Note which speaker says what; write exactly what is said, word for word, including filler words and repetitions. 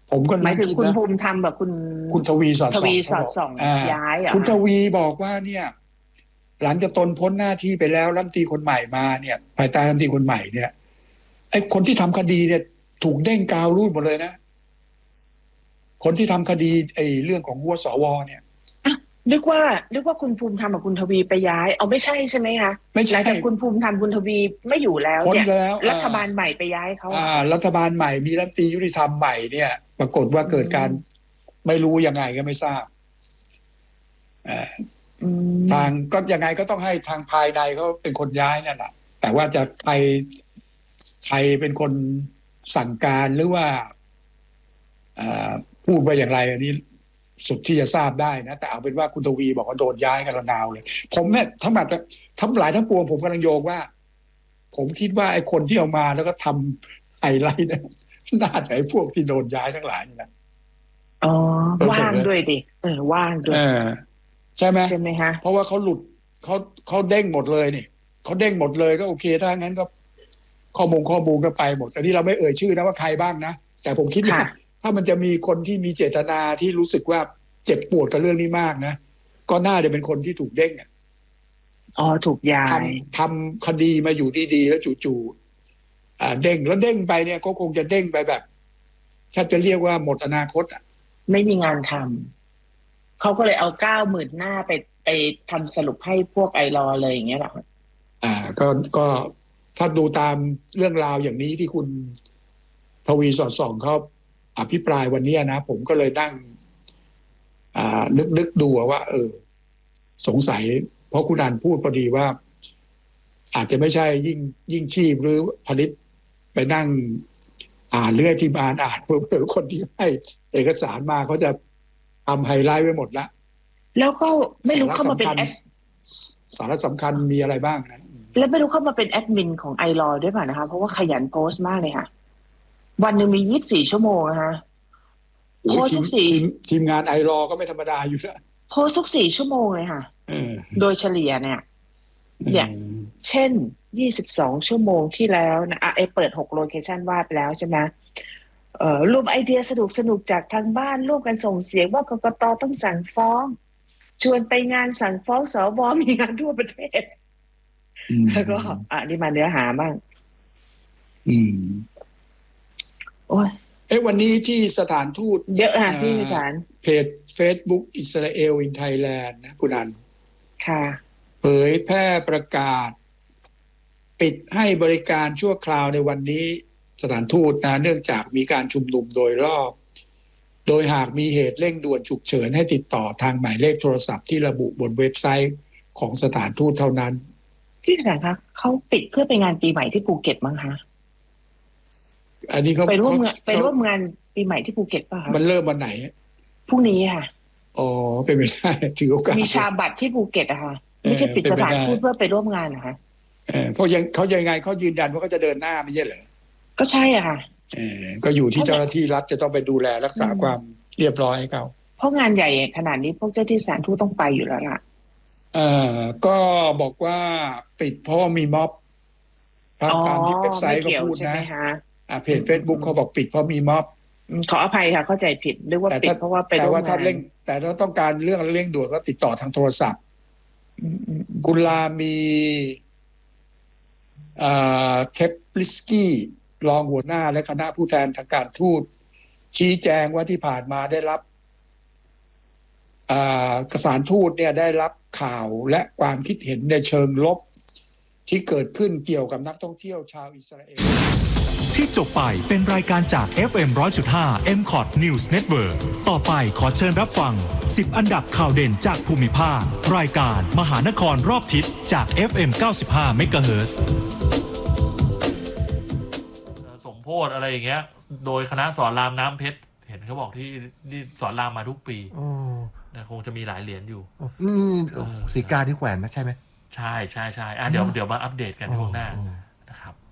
Speaker 1: ผมก็
Speaker 2: หมายถึงคุณ
Speaker 1: นั่งคิดนะ
Speaker 2: ภูมิธรรมแบบคุณ
Speaker 1: คุณทวีสอด
Speaker 2: ทวี
Speaker 1: ส่องเขาบอก
Speaker 2: สอดส่อง
Speaker 1: อ่า
Speaker 2: ย้ายเหรอ
Speaker 1: คุณท
Speaker 2: คะ
Speaker 1: วีบอกว่าเนี่ยหลังจากตนพ้นหน้าที่ไปแล้วรัฐมนตรีคนใหม่มาเนี่ยภายใต้รัฐมนตรีคนใหม่เนี่ยไอ้คนที่ทำคดีเนี่ยถูกเด้งกาวรูดหมดเลยนะคนที่ทำคดีไอ้เรื่องของหัวสวเนี่ย
Speaker 2: อ่ะนึกว่านึกว่าคุณภูมิธรรมกับคุณทวีไปย้ายเอาไม่ใช่ใช่ไหมคะ
Speaker 1: ไม่ใช่
Speaker 2: หลังจากคุณภูมิธรรมคุณทวีไม่อยู่แล้ว
Speaker 1: พ้น
Speaker 2: เนี่ย
Speaker 1: แล้ว
Speaker 2: รั
Speaker 1: อ่า
Speaker 2: ฐบาลใหม่ไปย้ายเขา
Speaker 1: อ่
Speaker 2: อะค่ะ
Speaker 1: ารัฐบาลใหม่มีรัฐมนตรียุติธรรมใหม่เนี่ยปรากฏว่า
Speaker 2: อื
Speaker 1: เกิดการ
Speaker 2: ม
Speaker 1: ไม่รู้ยังไงก็ไม่ทราบอ่า
Speaker 2: อื
Speaker 1: ทาง
Speaker 2: ม
Speaker 1: ก็ยังไงก็ต้องให้ทางภายในเขาเป็นคนย้ายนั่นแหละแต่ว่าจะใครใครเป็นคนสั่งการหรือว่าพูดว่าอย่างไรอันนี้สุดที่จะทราบได้นะแต่เอาเป็นว่าคุณทวีบอกว่าโดนย้ายกันระนาวเลยผมเนี่ยทั้งหมดทั้งหลายทั้งปวงผมกำลังโยงว่าผมคิดว่าไอ้คนที่เอามาแล้วก็ทำไฮไลท์เนี่ยน่าจะไอ้พวกที่โดนย้ายทั้งหลายนี่นะ
Speaker 2: อ๋อ
Speaker 1: เออ
Speaker 2: ว่าง
Speaker 1: เลย
Speaker 2: ด้วยดิเออว่างด้
Speaker 1: เอ
Speaker 2: วย
Speaker 1: อใช่ไหม
Speaker 2: ใช่ไหมคะ
Speaker 1: เพราะว่าเขาหลุดเขาเขาเด้งหมดเลยนี่เขาเด้งหมดเลยก็โอเคถ้างั้นก็ ข้อมูลข้อมูลก็ไปหมดแต่ที่เราไม่เอ่ยชื่อนะว่าใครบ้างนะแต่ผมคิดว่า
Speaker 2: ค่ะ
Speaker 1: ถ้ามันจะมีคนที่มีเจตนาที่รู้สึกว่าเจ็บปวดกับเรื่องนี้มากนะก็น่าจะเป็นคนที่ถูกเด้ง
Speaker 2: อ๋อถูกย้า
Speaker 1: ท
Speaker 2: ย
Speaker 1: ำทำคดีมาอยู่ดีๆแล้วจู่ๆอ่าเด้งแล้วเด้งไปเนี่ยก็คงจะเด้งไปแบบถ้าจะเรียกว่าหมดอนาคตอ่ะ
Speaker 2: ไม่มีงานทำเขาก็เลยเอาเก้าหมื่นหน้าไปไปทำสรุปให้พวกไอรอเลยอย่างเงี้ยเหรอคะ
Speaker 1: อ่าก็ก็ถ้าดูตามเรื่องราวอย่างนี้ที่คุณทวีสอดส่องเขาอภิปรายวันนี้นะผมก็เลยนั่งอ่านึกนึกดูว่าเออ สงสัยเพราะคุณอันพูดพอดีว่าอาจจะไม่ใช่ยิ่งยิ่งชีพหรือผลิตไปนั่งอ่านเรื่อยที่อ่านอ่านเพื่อคนที่ให้เอกสารมาเขาจะทำไฮไลท์ไว้หมดแล้ว
Speaker 2: แล้วก็ไม่
Speaker 1: สา
Speaker 2: รู้เข้ามา
Speaker 1: ระสำคัญ
Speaker 2: เป็นแอด
Speaker 1: สาระสำคัญมีอะไรบ้างนะ
Speaker 2: แล้วไม่รู้เข้ามาเป็นแอดมินของไอรอด้วยป่ะนะคะเพราะว่าขยันโพสต์มากเลยค่ะวันหนึ่งมียี่สิบสี่ชั่วโมงนะคะโพ
Speaker 1: โอ้ยทีม
Speaker 2: สต์ทุกสี่
Speaker 1: ทีมทีมงานไอรอก็ไม่ธรรมดาอยู่แล้ว
Speaker 2: โพสต์ทุกสี่ชั่วโมงเลยค่ะ
Speaker 1: เออ
Speaker 2: โดยเฉลี่ยเนี่ย
Speaker 1: เอ
Speaker 2: เนี่ย
Speaker 1: อ
Speaker 2: เช่นยี่สิบสองชั่วโมงที่แล้วนะอ่ะไอเปิดหกโลเคชันวาดไปแล้วใช่ไหมเอ่อรวมไอเดียสนุกสนุกจากทางบ้านร่วมกันส่งเสียงว่ากกตต้องสั่งฟ้องชวนไปงานสั่งฟ้องสวมีงานทั่วประเทศ
Speaker 1: อื
Speaker 2: แล้วก็
Speaker 1: ม
Speaker 2: อ่ะนี่มาเนื้อหาบ้าง
Speaker 1: อืม
Speaker 2: โอ้ย
Speaker 1: เอ๊ะวันนี้ที่สถานทูต
Speaker 2: เยอะอ่ะ
Speaker 1: เอ่
Speaker 2: ที่
Speaker 1: อ
Speaker 2: ศาล
Speaker 1: เพจ Facebook อิสราเอล in Thailand นะคุณอัน
Speaker 2: ค่ะ
Speaker 1: เผยแพร่ประกาศปิดให้บริการชั่วคราวในวันนี้สถานทูตนะเนื่องจากมีการชุมนุมโดยรอบโดยหากมีเหตุเร่งด่วนฉุกเฉินให้ติดต่อทางหมายเลขโทรศัพท์ที่ระบุบนเว็บไซต์ของสถานทูตเท่านั้น
Speaker 2: ที่ศาลคะเขาปิดเพื่อไปงานปีใหม่ที่ภูเก็ตมั้งคะ
Speaker 1: อันนี้เขา
Speaker 2: ไปร่ว
Speaker 1: เขา
Speaker 2: มงานไป
Speaker 1: เขา
Speaker 2: ร่วมงานปีใหม่ที่ภูเก็ตป่ะคะ
Speaker 1: มันเริ่มวันไหน
Speaker 2: พรุ่งนี้ค่ะ
Speaker 1: อ๋อเป็นไปได้ถือโอกา
Speaker 2: มี
Speaker 1: สเลย
Speaker 2: ชาบัตรที่ภูเก็ตอะค่ะ
Speaker 1: เออ
Speaker 2: ไม่ใช่ปิดสถาน
Speaker 1: เป็นไปได้
Speaker 2: ทูตเพื่อไปร่วมงานนะคะ
Speaker 1: เออเพราะยังเขายังไงเขายืนยันว่าเขาจะเดินหน้าไม่ใช่เหรอ
Speaker 2: ก็ใช่อ่ะค่ะ
Speaker 1: เออก็อยู่
Speaker 2: เพราะเนี่ย
Speaker 1: ที่เจ้าหน้าที่รัฐจะต้องไปดูแลรัก
Speaker 2: อืม
Speaker 1: ษาความเรียบร้อยให้เขา
Speaker 2: เพราะงานใหญ่ขนาดนี้พวกเจ้าที่สถานทูตต้องไปอยู่แล้วล่ะ
Speaker 1: เอ่อก็บอกว่าปิดเพราะว่ามีม็อบตา
Speaker 2: อ๋อ
Speaker 1: มตามที่เว็บไซ
Speaker 2: ไม่
Speaker 1: ต์เขา
Speaker 2: เกี่ยวใช่ไหม
Speaker 1: พูดนะ
Speaker 2: คะ
Speaker 1: อ่าเพจ
Speaker 2: อืมอืมอื
Speaker 1: Facebook
Speaker 2: ม
Speaker 1: เขาบอกปิดเพราะมีม็อบ
Speaker 2: อืมขออภัยค่ะเข้าใจผิดนึกว่า
Speaker 1: แต่ถ้า
Speaker 2: ปิดเพราะว่าไป
Speaker 1: แต่
Speaker 2: ร่วมงาน
Speaker 1: ว่าถ้าเร่งแต่ถ้าต้องการเรื่องเร่งด่วนก็ติดต่อทางโทรศัพท์
Speaker 2: อืมอืมอืม
Speaker 1: กุลามีเอ่อเคปลิสกี้รองหัวหน้าและคณะผู้แทนทางการทูตชี้แจงว่าที่ผ่านมาได้รับอ่ากสารทูตเนี่ยได้รับข่าวและความคิดเห็นในเชิงลบที่เกิดขึ้นเกี่ยวกับนักท่องเที่ยวชาวอิสราเอล
Speaker 3: ที่จบไปเป็นรายการจาก เอฟ เอ็ม หนึ่งร้อยจุดห้า เอ็ม คอท News Network ต่อไปขอเชิญรับฟังสิบอันดับข่าวเด่นจากภูมิภาครายการมหานครรอบทิศจาก เอฟ เอ็ม เก้าสิบห้า เมกะเฮิรตซ์
Speaker 4: สมโพธิอะไรอย่างเงี้ยโดยคณะสอนรามน้ำเพชรเห็นเขาบอกที่นี่สอนรามมาทุกปีนะคงจะมีหลายเหรียญอยู่
Speaker 5: นี่สีกาที่แขวนไหมใช่ไหม
Speaker 4: ใช่ใช่ใช่อ่ะเดี๋ยวเดี๋ยวมาอัปเดตกันช่วงหน้านะครับ